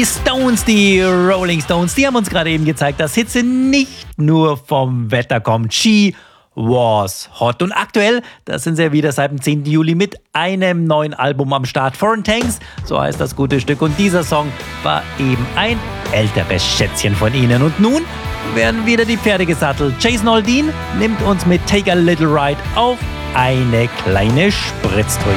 Die Stones, die Rolling Stones, die haben uns gerade eben gezeigt, dass Hitze nicht nur vom Wetter kommt. She was hot. Und aktuell, da sind sie ja wieder seit dem 10. Juli mit einem neuen Album am Start. Foreign Tanks, so heißt das gute Stück. Und dieser Song war eben ein älteres Schätzchen von ihnen. Und nun werden wieder die Pferde gesattelt. Jason Aldean nimmt uns mit Take a Little Ride auf eine kleine Spritztour.